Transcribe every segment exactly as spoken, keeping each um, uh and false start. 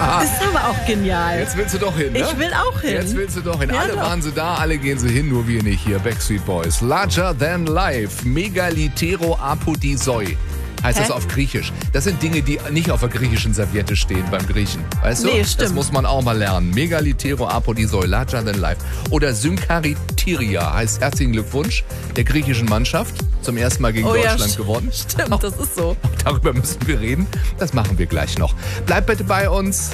Ist aber auch genial. Jetzt willst du doch hin, ne? Ich will auch hin. Jetzt willst du doch hin. Ja, Alle doch. waren sie da, alle gehen sie hin, nur wir nicht hier. Backstreet Boys. Larger than life. Megalitero apodisoi. Heißt Hä? das auf Griechisch. Das sind Dinge, die nicht auf der griechischen Serviette stehen beim Griechen. Weißt du? Nee, stimmt. Das muss man auch mal lernen. Megalitero apodisoi. Larger than life. Oder Synkaritiria heißt herzlichen Glückwunsch der griechischen Mannschaft. Zum ersten Mal gegen Oh ja, Deutschland st- gewonnen. Stimmt, das ist so. Darüber müssen wir reden. Das machen wir gleich noch. Bleibt bitte bei uns.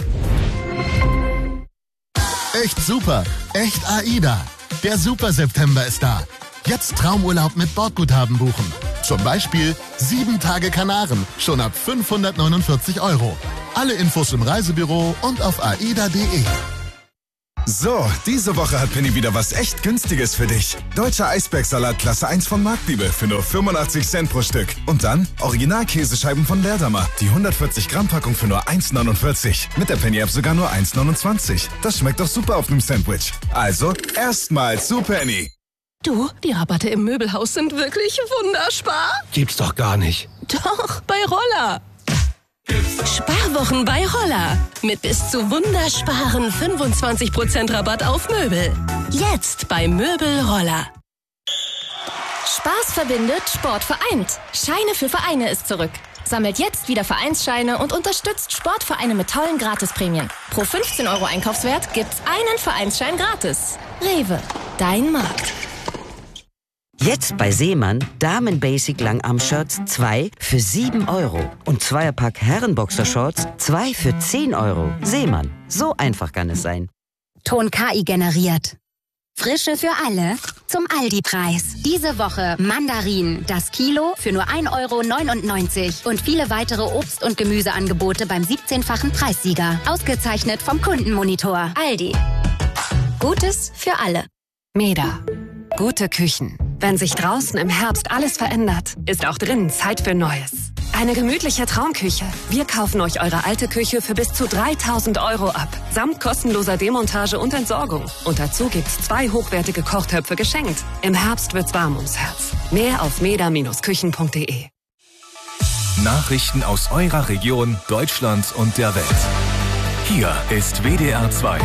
Echt super, echt AIDA. Der Super September ist da. Jetzt Traumurlaub mit Bordguthaben buchen. Zum Beispiel sieben Tage Kanaren, schon ab fünfhundertneunundvierzig Euro. Alle Infos im Reisebüro und auf aida punkt de. So, diese Woche hat Penny wieder was echt Günstiges für dich. Deutscher Eisbergsalat Klasse eins von Marktliebe für nur fünfundachtzig Cent pro Stück. Und dann Original-Käsescheiben von Leerdammer. Die hundertvierzig Gramm Packung für nur eins neunundvierzig. Mit der Penny-App sogar nur eins neunundzwanzig. Das schmeckt doch super auf einem Sandwich. Also, erstmal zu Penny. Du, die Rabatte im Möbelhaus sind wirklich wunderspar. Gibt's doch gar nicht. Doch, bei Roller. Sparwochen bei Roller. Mit bis zu wundersparen fünfundzwanzig Prozent Rabatt auf Möbel. Jetzt bei Möbel Roller. Spaß verbindet, Sport vereint. Scheine für Vereine ist zurück. Sammelt jetzt wieder Vereinsscheine und unterstützt Sportvereine mit tollen Gratisprämien. Pro fünfzehn Euro Einkaufswert gibt's einen Vereinsschein gratis. Rewe, dein Markt. Jetzt bei Seemann Damen Basic Langarm-Shirts zwei für sieben Euro und Zweierpack Herrenboxershorts zwei für zehn Euro. Seemann, so einfach kann es sein. Ton K I generiert. Frische für alle zum Aldi-Preis. Diese Woche Mandarinen, das Kilo für nur ein Euro neunundneunzig und viele weitere Obst- und Gemüseangebote beim siebzehnfachen Preissieger. Ausgezeichnet vom Kundenmonitor. Aldi. Gutes für alle. Meda. Gute Küchen. Wenn sich draußen im Herbst alles verändert, ist auch drinnen Zeit für Neues. Eine gemütliche Traumküche. Wir kaufen euch eure alte Küche für bis zu dreitausend Euro ab. Samt kostenloser Demontage und Entsorgung. Und dazu gibt's zwei hochwertige Kochtöpfe geschenkt. Im Herbst wird's warm ums Herz. Mehr auf meda Bindestrich küchen punkt de. Nachrichten aus eurer Region, Deutschland und der Welt. Hier ist W D R zwei.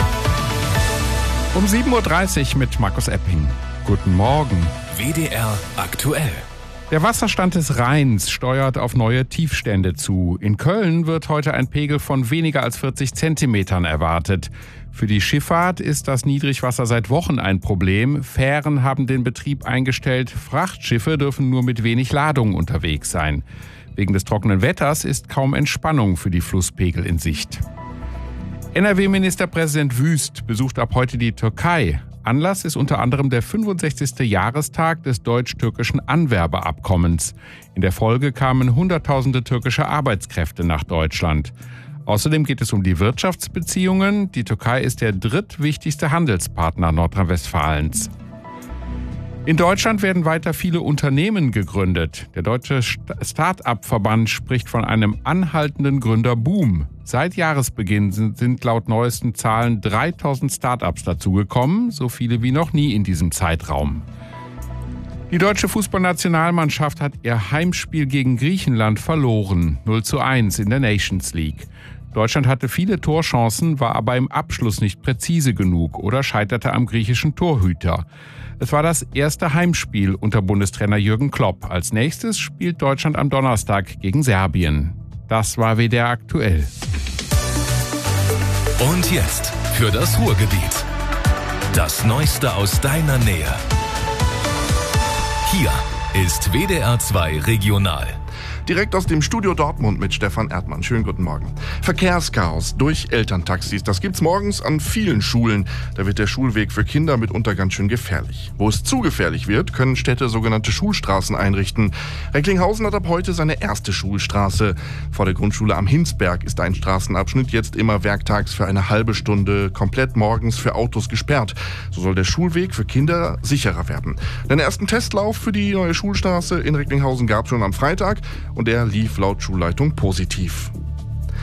Um sieben Uhr dreißig mit Markus Epping. Guten Morgen. W D R aktuell. Der Wasserstand des Rheins steuert auf neue Tiefstände zu. In Köln wird heute ein Pegel von weniger als vierzig Zentimetern erwartet. Für die Schifffahrt ist das Niedrigwasser seit Wochen ein Problem. Fähren haben den Betrieb eingestellt. Frachtschiffe dürfen nur mit wenig Ladung unterwegs sein. Wegen des trockenen Wetters ist kaum Entspannung für die Flusspegel in Sicht. N R W-Ministerpräsident Wüst besucht ab heute die Türkei. Anlass ist unter anderem der fünfundsechzigste Jahrestag des deutsch-türkischen Anwerbeabkommens. In der Folge kamen Hunderttausende türkische Arbeitskräfte nach Deutschland. Außerdem geht es um die Wirtschaftsbeziehungen. Die Türkei ist der drittwichtigste Handelspartner Nordrhein-Westfalens. In Deutschland werden weiter viele Unternehmen gegründet. Der Deutsche Start-up-Verband spricht von einem anhaltenden Gründerboom. Seit Jahresbeginn sind laut neuesten Zahlen dreitausend Start-ups dazugekommen, so viele wie noch nie in diesem Zeitraum. Die deutsche Fußballnationalmannschaft hat ihr Heimspiel gegen Griechenland verloren, null zu eins in der Nations League. Deutschland hatte viele Torchancen, war aber im Abschluss nicht präzise genug oder scheiterte am griechischen Torhüter. Es war das erste Heimspiel unter Bundestrainer Jürgen Klopp. Als nächstes spielt Deutschland am Donnerstag gegen Serbien. Das war W D R aktuell. Und jetzt für das Ruhrgebiet. Das Neueste aus deiner Nähe. Hier ist W D R zwei Regional. Direkt aus dem Studio Dortmund mit Stefan Erdmann. Schönen guten Morgen. Verkehrschaos durch Elterntaxis. Das gibt's morgens an vielen Schulen. Da wird der Schulweg für Kinder mitunter ganz schön gefährlich. Wo es zu gefährlich wird, können Städte sogenannte Schulstraßen einrichten. Recklinghausen hat ab heute seine erste Schulstraße. Vor der Grundschule am Hinsberg ist ein Straßenabschnitt jetzt immer werktags für eine halbe Stunde komplett morgens für Autos gesperrt. So soll der Schulweg für Kinder sicherer werden. Den ersten Testlauf für die neue Schulstraße in Recklinghausen gab es schon am Freitag. Und der lief laut Schulleitung positiv.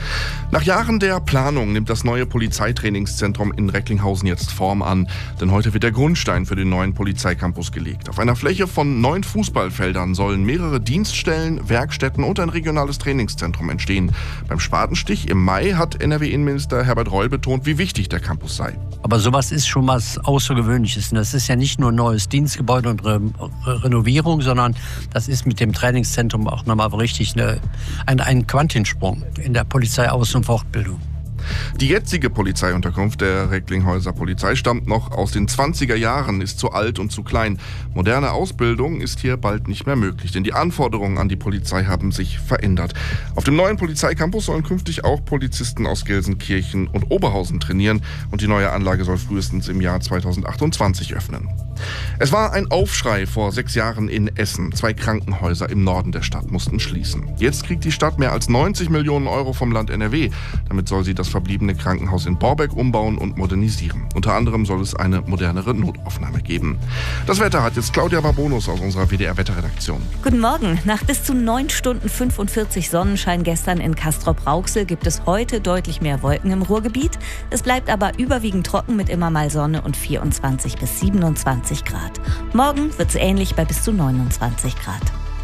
Nach Jahren der Planung nimmt das neue Polizeitrainingszentrum in Recklinghausen jetzt Form an. Denn heute wird der Grundstein für den neuen Polizeicampus gelegt. Auf einer Fläche von neun Fußballfeldern sollen mehrere Dienststellen, Werkstätten und ein regionales Trainingszentrum entstehen. Beim Spatenstich im Mai hat N R W-Innenminister Herbert Reul betont, wie wichtig der Campus sei. Aber sowas ist schon was Außergewöhnliches. Und das ist ja nicht nur ein neues Dienstgebäude und Re Re Renovierung, sondern das ist mit dem Trainingszentrum auch nochmal richtig eine, ein, ein Quantensprung in der Polizeiaus- und Fortbildung. Die jetzige Polizeiunterkunft der Recklinghäuser Polizei stammt noch aus den zwanziger Jahren, ist zu alt und zu klein. Moderne Ausbildung ist hier bald nicht mehr möglich, denn die Anforderungen an die Polizei haben sich verändert. Auf dem neuen Polizeicampus sollen künftig auch Polizisten aus Gelsenkirchen und Oberhausen trainieren und die neue Anlage soll frühestens im Jahr zweitausendachtundzwanzig öffnen. Es war ein Aufschrei vor sechs Jahren in Essen. Zwei Krankenhäuser im Norden der Stadt mussten schließen. Jetzt kriegt die Stadt mehr als neunzig Millionen Euro vom Land N R W. Damit soll sie das verbliebene Krankenhaus in Borbeck umbauen und modernisieren. Unter anderem soll es eine modernere Notaufnahme geben. Das Wetter hat jetzt Claudia Barbonus aus unserer W D R-Wetterredaktion. Guten Morgen. Nach bis zu neun Stunden fünfundvierzig Sonnenschein gestern in Castrop-Rauxel gibt es heute deutlich mehr Wolken im Ruhrgebiet. Es bleibt aber überwiegend trocken mit immer mal Sonne und vierundzwanzig bis siebenundzwanzig Grad. Morgen wird es ähnlich bei bis zu neunundzwanzig Grad.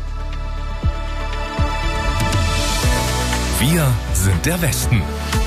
Wir sind der Westen.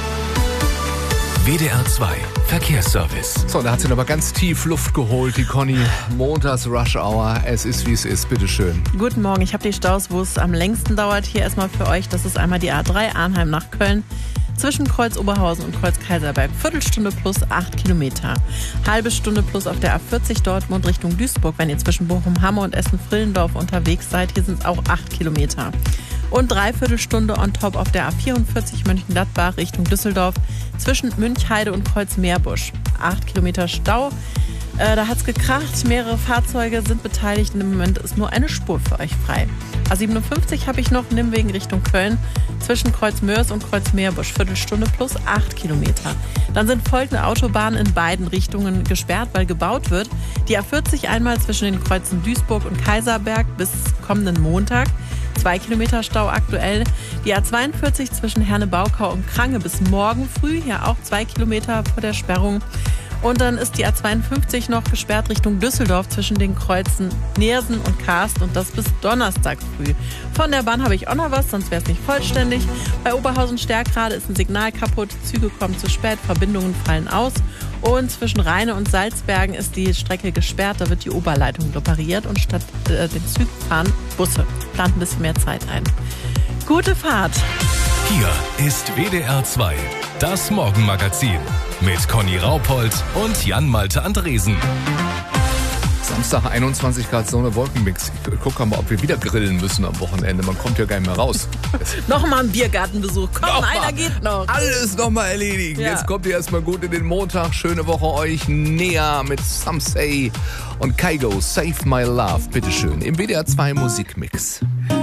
W D R zwei Verkehrsservice. So, da hat sie noch mal ganz tief Luft geholt, die Conny. Montags Rush Hour. Es ist, wie es ist. Bitteschön. Guten Morgen. Ich habe die Staus, wo es am längsten dauert. Hier erstmal für euch. Das ist einmal die A drei Arnheim nach Köln. Zwischen Kreuz Oberhausen und Kreuz Kaiserberg. Viertelstunde plus acht Kilometer. Halbe Stunde plus auf der A vierzig Dortmund Richtung Duisburg, wenn ihr zwischen Bochum-Hamme und Essen-Frillendorf unterwegs seid. Hier sind es auch acht Kilometer. Und Dreiviertelstunde on top auf der A vierundvierzig Mönchengladbach Richtung Düsseldorf zwischen Münchheide und Kreuz-Meerbusch. Acht Kilometer Stau. Äh, da hat's gekracht, mehrere Fahrzeuge sind beteiligt und im Moment ist nur eine Spur für euch frei. A siebenundfünfzig habe ich noch, Nimwegen Richtung Köln, zwischen Kreuz-Mörs und Kreuz-Meerbusch, Viertelstunde plus acht Kilometer. Dann sind folgende Autobahnen in beiden Richtungen gesperrt, weil gebaut wird. Die A vierzig einmal zwischen den Kreuzen Duisburg und Kaiserberg bis kommenden Montag. Zwei Kilometer Stau aktuell. Die A zweiundvierzig zwischen Herne-Baukau und Krange bis morgen früh, hier auch zwei Kilometer vor der Sperrung. Und dann ist die A zweiundfünfzig noch gesperrt Richtung Düsseldorf zwischen den Kreuzen Neersen und Karst und das bis Donnerstag früh. Von der Bahn habe ich auch noch was, sonst wäre es nicht vollständig. Bei Oberhausen-Stärkrade ist ein Signal kaputt, Züge kommen zu spät, Verbindungen fallen aus. Und zwischen Rheine und Salzbergen ist die Strecke gesperrt, da wird die Oberleitung repariert und statt äh, den Zügen fahren Busse. Plant ein bisschen mehr Zeit ein. Gute Fahrt! Hier ist W D R zwei, das Morgenmagazin mit Conny Raupold und Jan-Malte Andresen. Samstag einundzwanzig Grad Sonne, Wolkenmix. Ich gucke mal, ob wir wieder grillen müssen am Wochenende. Man kommt ja gar nicht mehr raus. Nochmal ein Biergartenbesuch. Komm, noch einer mal. Geht noch. Alles nochmal erledigen. Ja. Jetzt kommt ihr erstmal gut in den Montag. Schöne Woche euch. Nea mit Some Say und Kygo, Save My Love. Bitteschön. Im W D R zwei Musikmix.